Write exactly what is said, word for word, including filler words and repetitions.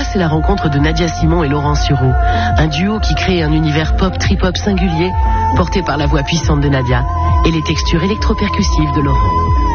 c'est la rencontre de Nadia Simon et Laurent Sureau. Un duo qui crée un univers pop, trip-hop singulier, porté par la voix puissante de Nadia et les textures électropercussives de Laurent.